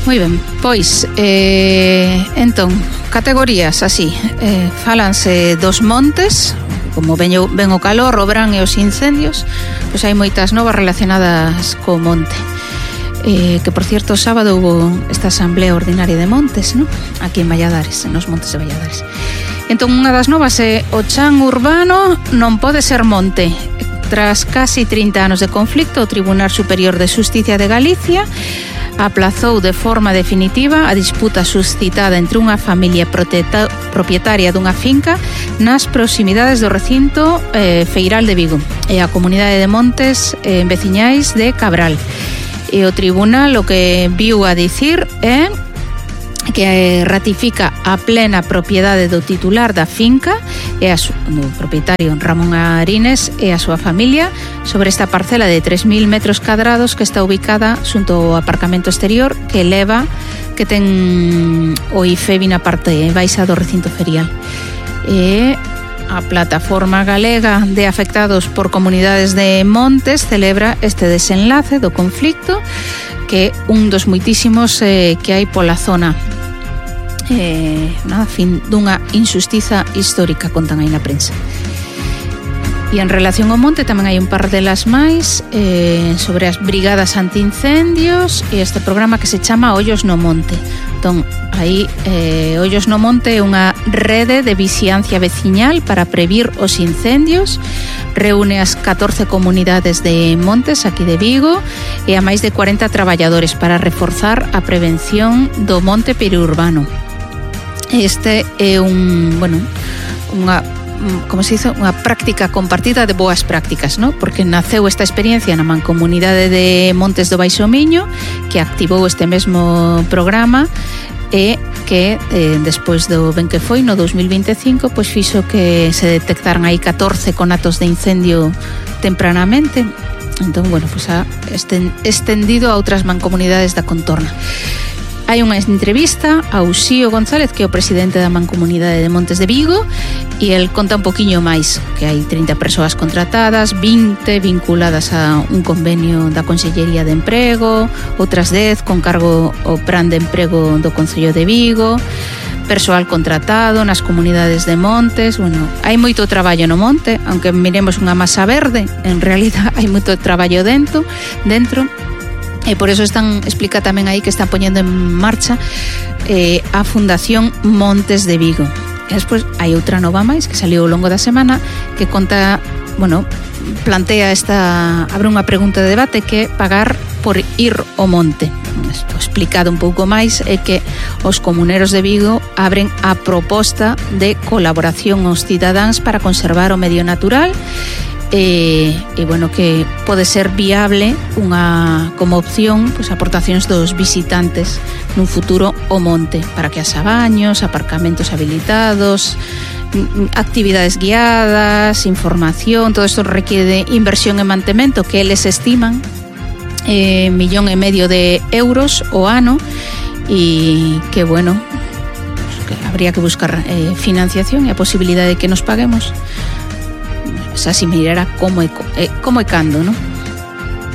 Moi ben, pois, entón, categorías así, fálanse dos montes, como ven o calor, o verán e os incendios, pois hai moitas novas relacionadas co monte. Que, por cierto, o sábado hubo esta asamblea ordinaria de montes, ¿no? Aquí en Valladares, nos montes de Valladares. Entón, unha das novas é o chan urbano non pode ser monte. Tras casi 30 anos de conflicto, o Tribunal Superior de Xusticia de Galicia aplazou de forma definitiva a disputa suscitada entre unha familia propietaria dunha finca nas proximidades do recinto feiral de Vigo e a comunidade de montes veciñais de Cabral. E o tribunal o que viu a dicir é que ratifica a plena propiedade do titular da finca e do propietario Ramón Arines e a súa familia sobre esta parcela de 3.000 metros cadrados que está ubicada xunto ao aparcamento exterior que ten o IFEBI na parte baixa do recinto ferial. E a Plataforma Galega de Afectados por Comunidades de Montes celebra este desenlace do conflicto, que é un dos moitísimos que hai pola zona. Fin dunha injustiza histórica, contan aí na prensa. E en relación ao monte tamén hai un par delas máis sobre as brigadas antiincendios e este programa que se chama Ollos no Monte. Entón, aí Ollos no Monte é unha rede de vixiancia veciñal para previr os incendios. Reúne as 14 comunidades de montes aquí de Vigo e a máis de 40 traballadores para reforzar a prevención do monte periurbano. Este é unha práctica compartida de boas prácticas, ¿no? Porque naceu esta experiencia na Mancomunidade de Montes do Baixo Miño, que activou este mesmo programa e que despois do ben que foi no 2025 pois fixo que se detectaran aí 14 conatos de incendio tempranamente. Entón, pois ha estendido a outras mancomunidades da contorna. Hai unha entrevista a Uxío González, que é o presidente da Mancomunidade de Montes de Vigo, e el conta un poquinho máis, que hai 30 persoas contratadas, 20 vinculadas a un convenio da Consellería de Emprego, outras 10 con cargo ao Plan de Emprego do Concello de Vigo, persoal contratado nas comunidades de montes. Hai moito traballo no monte, aunque miremos unha masa verde, en realidad hai moito traballo dentro. E por eso explica tamén aí que están poñendo en marcha a Fundación Montes de Vigo. E despois hai outra nova máis que saliu ao longo da semana que conta, plantea abre unha pregunta de debate que é pagar por ir ao monte. Isto explicado un pouco máis é que os comuneros de Vigo abren a proposta de colaboración aos cidadáns para conservar o medio natural e que pode ser viable como opción aportacións dos visitantes nun futuro ao monte para que haxa baños, aparcamentos habilitados, actividades guiadas, información. Todo isto requiere de inversión e mantemento que eles estiman 1,5 millón de euros ao ano e que que habría que buscar financiación e a posibilidade de que nos paguemos. Así mirará como e cando, ¿no?